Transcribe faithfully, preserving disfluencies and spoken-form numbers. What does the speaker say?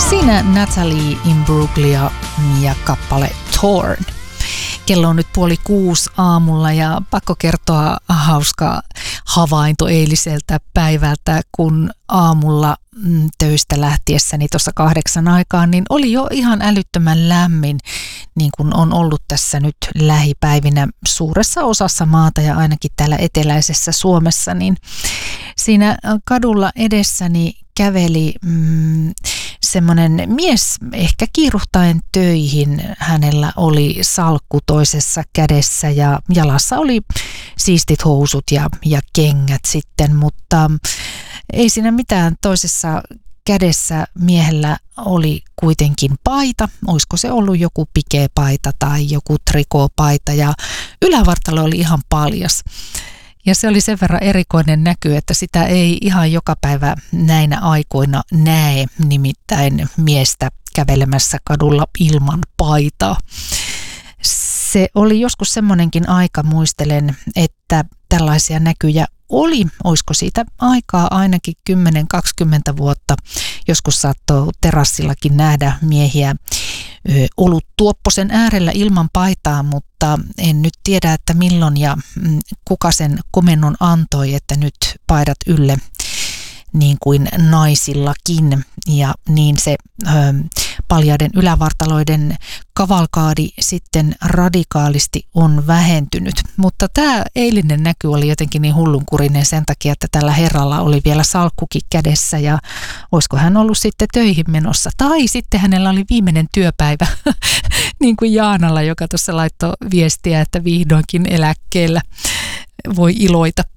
Siinä Natalie Imbruglia ja kappale Torn. Kello on nyt puoli kuusi aamulla ja pakko kertoa hauska havainto eiliseltä päivältä, kun aamulla töistä lähtiessäni tuossa kahdeksan aikaan, niin oli jo ihan älyttömän lämmin, niin kuin on ollut tässä nyt lähipäivinä suuressa osassa maata ja ainakin täällä eteläisessä Suomessa, niin siinä kadulla edessäni käveli mm, semmoinen mies ehkä kiiruhtaen töihin. Hänellä oli salkku toisessa kädessä ja jalassa oli siistit housut ja, ja kengät sitten, mutta ei siinä mitään. Toisessa kädessä miehellä oli kuitenkin paita. Olisiko se ollut joku pikepaita tai joku trikoopaita ja ylävartalo oli ihan paljas. Ja se oli sen verran erikoinen näky, että sitä ei ihan joka päivä näinä aikoina näe, nimittäin miestä kävelemässä kadulla ilman paitaa. Se oli joskus semmoinenkin aika, muistelen, että tällaisia näkyjä oli, olisiko siitä aikaa ainakin kymmenen kaksikymmentä vuotta. Joskus saattoi terassillakin nähdä miehiä oluttuopposen äärellä ilman paitaa, mutta en nyt tiedä, että milloin ja kuka sen komennon antoi, että nyt paidat ylle niin kuin naisillakin. Ja niin se ö, paljaiden ylävartaloiden kavalkaadi sitten radikaalisti on vähentynyt. Mutta tämä eilinen näky oli jotenkin niin hullunkurinen sen takia, että tällä herralla oli vielä salkkukin kädessä ja olisiko hän ollut sitten töihin menossa. Tai sitten hänellä oli viimeinen työpäivä, niin kuin Jaanalla, joka tuossa laittoi viestiä, että vihdoinkin eläkkeellä voi iloita